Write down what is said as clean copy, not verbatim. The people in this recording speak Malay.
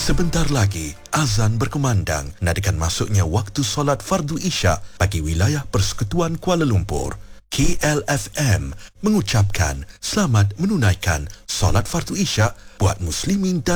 Sebentar lagi, azan berkumandang nadakan masuknya waktu solat fardu Isyak bagi wilayah Persekutuan Kuala Lumpur. KLFM mengucapkan selamat menunaikan solat fardu Isyak buat muslimin dan